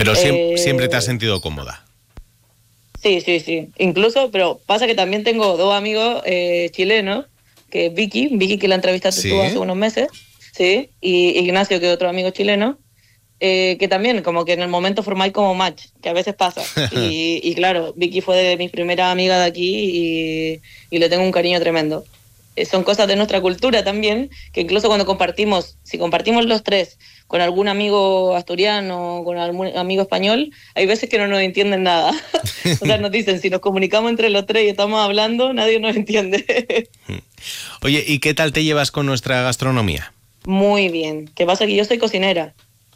Pero siempre te has sentido cómoda. Sí. Incluso, pero pasa que también tengo 2 amigos chilenos, que es Vicky, que la entrevistaste tú hace unos meses, sí, y Ignacio, que es otro amigo chileno, que también como que en el momento formáis como match, que a veces pasa. Y claro, Vicky fue de mis primeras amigas de aquí y le tengo un cariño tremendo. Son cosas de nuestra cultura también, que incluso cuando si compartimos los 3 con algún amigo asturiano, con algún amigo español, hay veces que no nos entienden nada. O sea, nos dicen, si nos comunicamos entre los 3 y estamos hablando, nadie nos entiende. Oye, ¿y qué tal te llevas con nuestra gastronomía? Muy bien. ¿Qué pasa? Que yo soy cocinera.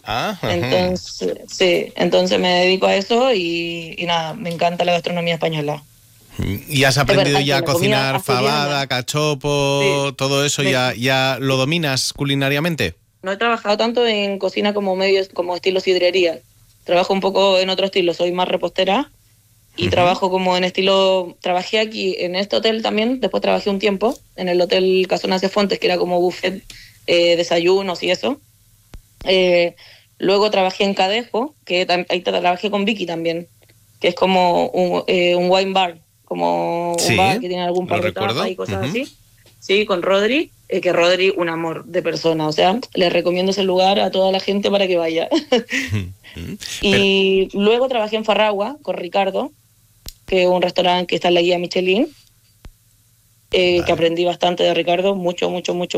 Entonces me dedico a eso y nada, me encanta la gastronomía española. ¿Y has aprendido ya a cocinar fabada, cachopo, todo eso? Sí. ¿Ya lo dominas culinariamente? No he trabajado tanto en cocina como estilo sidrería. Trabajo un poco en otro estilo, soy más repostera y trabajo como en estilo... Trabajé aquí en este hotel también, después trabajé un tiempo en el hotel Casona Cefontes, que era como buffet, desayunos y eso. Luego trabajé en Cadejo, que ahí trabajé con Vicky también, que es como un wine bar, como un bar que tiene algún par de tapas y cosas así. Sí, con Rodri, que Rodri, un amor de persona. O sea, les recomiendo ese lugar a toda la gente para que vaya. Y luego trabajé en Farragua con Ricardo, que es un restaurante que está en la guía Michelin, que aprendí bastante de Ricardo, mucho.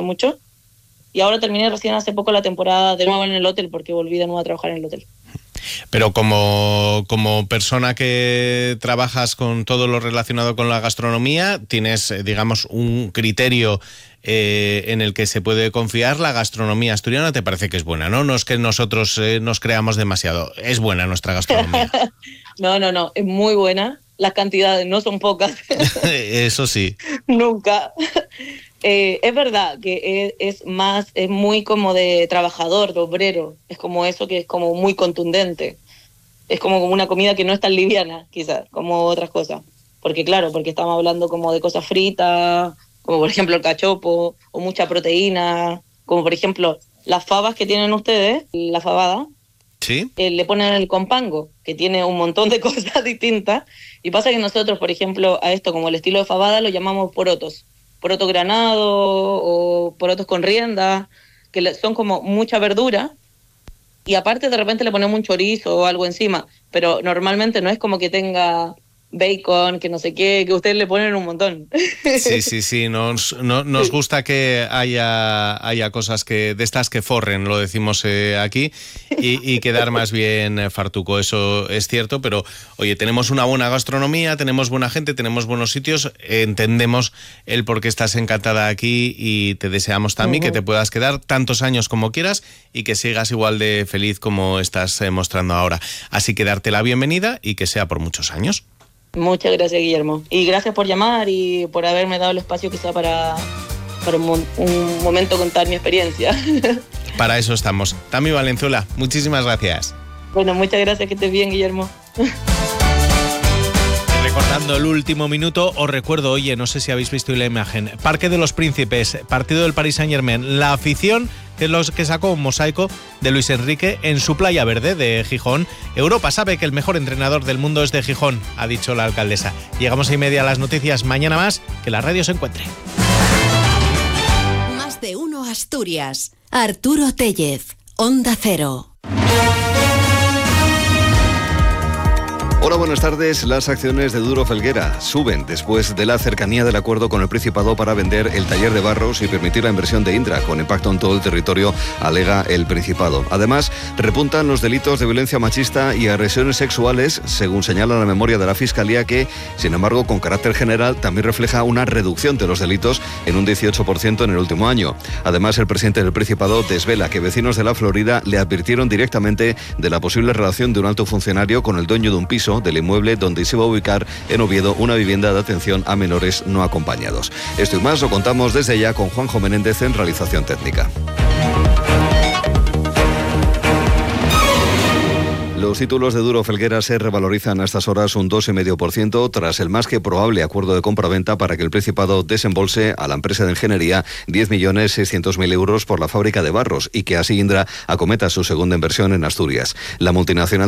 Y ahora terminé recién hace poco la temporada de nuevo en el hotel, porque volví de nuevo a trabajar en el hotel. Pero como persona que trabajas con todo lo relacionado con la gastronomía, tienes, digamos, un criterio en el que se puede confiar. La gastronomía asturiana te parece que es buena, ¿no? No es que nosotros nos creamos demasiado. Es buena nuestra gastronomía. No, es muy buena. Las cantidades no son pocas. Eso sí. Nunca. Es verdad que es muy como de trabajador, de obrero. Es como eso que es como muy contundente. Es como una comida que no es tan liviana, quizás, como otras cosas. Porque estamos hablando como de cosas fritas, como por ejemplo el cachopo, o mucha proteína, como por ejemplo las fabas que tienen ustedes, la fabada. ¿Sí? Le ponen el compango, que tiene un montón de cosas distintas. Y pasa que nosotros, por ejemplo, a esto, como el estilo de fabada, lo llamamos porotos. Poroto granado o porotos con rienda, que son como mucha verdura. Y aparte de repente le ponemos un chorizo o algo encima. Pero normalmente no es como que tenga bacon, que no sé qué, que ustedes le ponen un montón. Sí, nos gusta que haya cosas de estas que forren, lo decimos aquí, y quedar más bien fartuco, eso es cierto, pero oye, tenemos una buena gastronomía, tenemos buena gente, tenemos buenos sitios, entendemos el por qué estás encantada aquí y te deseamos también que te puedas quedar tantos años como quieras y que sigas igual de feliz como estás mostrando ahora. Así que darte la bienvenida y que sea por muchos años. Muchas gracias, Guillermo. Y gracias por llamar y por haberme dado el espacio quizá para un momento contar mi experiencia. Para eso estamos. Tami Valenzuela, muchísimas gracias. Bueno, muchas gracias, que estés bien, Guillermo. Recordando el último minuto, os recuerdo, oye, no sé si habéis visto la imagen, Parque de los Príncipes, partido del Paris Saint-Germain, la afición que sacó un mosaico de Luis Enrique en su playa verde de Gijón. Europa sabe que el mejor entrenador del mundo es de Gijón, ha dicho la alcaldesa. Llegamos a 1:30 a las noticias, mañana más, que la radio se encuentre. Más de uno Asturias. Arturo Tellez, Onda Cero. Hola, buenas tardes. Las acciones de Duro Felguera suben después de la cercanía del acuerdo con el Principado para vender el taller de barros y permitir la inversión de Indra, con impacto en todo el territorio, alega el Principado. Además, repuntan los delitos de violencia machista y agresiones sexuales, según señala la memoria de la Fiscalía, que, sin embargo, con carácter general, también refleja una reducción de los delitos en un 18% en el último año. Además, el presidente del Principado desvela que vecinos de la Florida le advirtieron directamente de la posible relación de un alto funcionario con el dueño de un piso del inmueble donde se va a ubicar en Oviedo una vivienda de atención a menores no acompañados. Esto y más lo contamos desde ya con Juanjo Menéndez en realización técnica. Los títulos de Duro Felguera se revalorizan a estas horas un 2,5% tras el más que probable acuerdo de compraventa para que el Principado desembolse a la empresa de ingeniería 10.600.000 euros por la fábrica de barros y que así Indra acometa su segunda inversión en Asturias. La multinacional